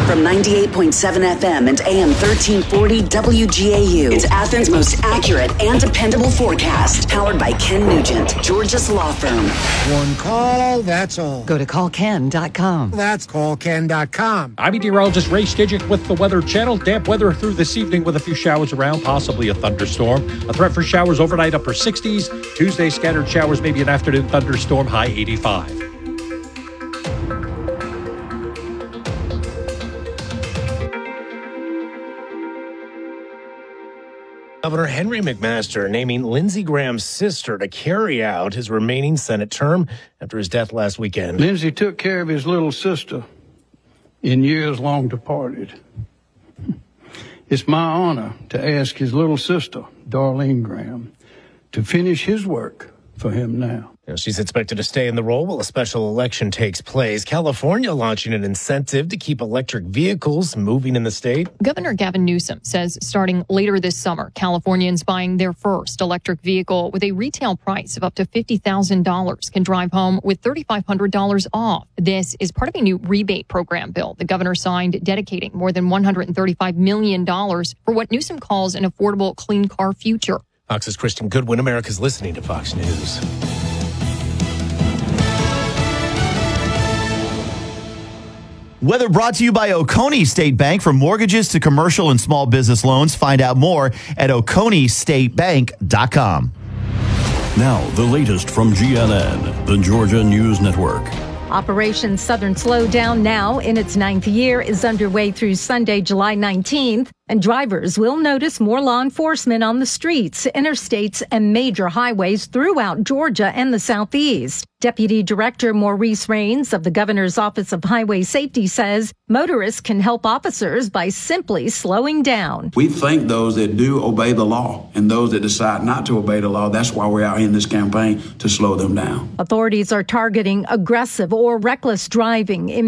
From 98.7 FM and AM 1340 WGAU. It's Athens' most accurate and dependable forecast. Powered by Ken Nugent, Georgia's law firm. One call, that's all. Go to callken.com. That's callken.com. I'm meteorologist Ray Stijic with the Weather Channel. Damp weather through this evening with a few showers around, possibly a thunderstorm. A threat for showers overnight, upper 60s. Tuesday, scattered showers, maybe an afternoon thunderstorm, high 85. Governor Henry McMaster naming Lindsey Graham's sister to carry out his remaining Senate term after his death last weekend. Lindsey took care of his little sister in years long departed. It's my honor to ask his little sister, Darlene Graham, to finish his work for him now. She's expected to stay in the role while a special election takes place. California launching an incentive to keep electric vehicles moving in the state. Governor Gavin Newsom says starting later this summer, Californians buying their first electric vehicle with a retail price of up to $50,000 can drive home with $3,500 off. This is part of a new rebate program bill the governor signed dedicating more than $135 million for what Newsom calls an affordable clean car future. Fox's Kristen Goodwin. America's listening to Fox News. Weather brought to you by Oconee State Bank. From mortgages to commercial and small business loans, find out more at OconeeStateBank.com. Now, the latest from GNN, the Georgia News Network. Operation Southern Slowdown, now in its 9th year, is underway through Sunday, July 19th, and drivers will notice more law enforcement on the streets, interstates, and major highways throughout Georgia and the Southeast. Deputy Director Maurice Rains of the Governor's Office of Highway Safety says motorists can help officers by simply slowing down. We thank those that do obey the law and those that decide not to obey the law. That's why we're out in this campaign, to slow them down. Authorities are targeting aggressive or reckless driving in